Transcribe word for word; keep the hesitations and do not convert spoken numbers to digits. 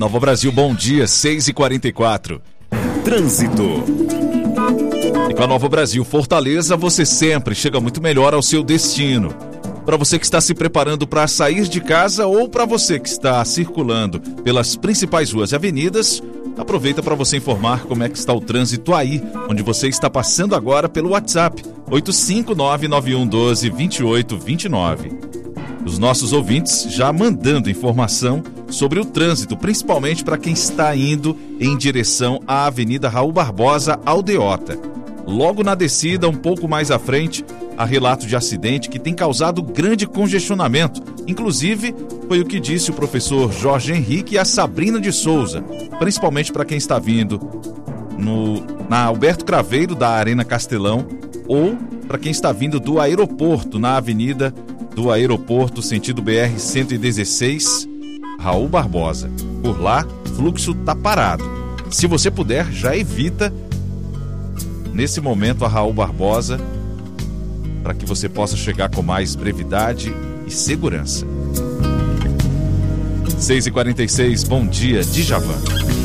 Nova Brasil, bom dia, seis e quarenta e quatro. Trânsito. E com a Nova Brasil Fortaleza, você sempre chega muito melhor ao seu destino. Para você que está se preparando para sair de casa ou para você que está circulando pelas principais ruas e avenidas, aproveita para você informar como é que está o trânsito aí, onde você está passando agora pelo WhatsApp oito cinco nove nove um um dois dois oito dois nove. Os nossos ouvintes já mandando informação sobre o trânsito, principalmente para quem está indo em direção à Avenida Raul Barbosa Aldeota. Logo na descida, um pouco mais à frente, há relato de acidente que tem causado grande congestionamento. Inclusive, foi o que disse o professor Jorge Henrique e a Sabrina de Souza, principalmente para quem está vindo no, na Alberto Craveiro da Arena Castelão ou para quem está vindo do aeroporto, na Avenida do Aeroporto, sentido B R cento e dezesseis, Raul Barbosa. Por lá, fluxo tá parado. Se você puder, já evita nesse momento a Raul Barbosa, para que você possa chegar com mais brevidade e segurança. seis e quarenta e seis, bom dia, Djavan.